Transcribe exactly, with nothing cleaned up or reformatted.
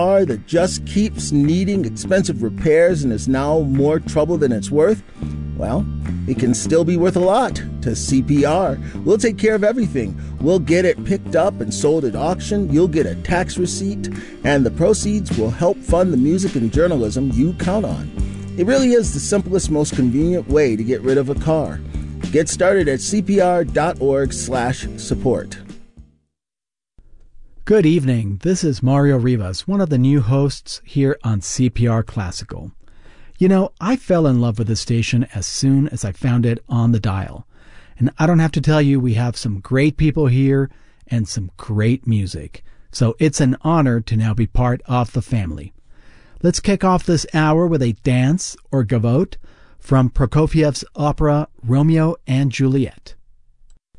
car that just keeps needing expensive repairs and is now more trouble than it's worth, well, it can still be worth a lot to C P R. We'll take care of everything. We'll get it picked up and sold at auction. You'll get a tax receipt, and the proceeds will help fund the music and journalism you count on. It really is the simplest, most convenient way to get rid of a car. Get started at C P R dot org slash support. Good evening. This is Mario Rivas, one of the new hosts here on C P R Classical. You know, I fell in love with the station as soon as I found it on the dial. And I don't have to tell you, we have some great people here and some great music. So it's an honor to now be part of the family. Let's kick off this hour with a dance or gavotte from Prokofiev's opera Romeo and Juliet.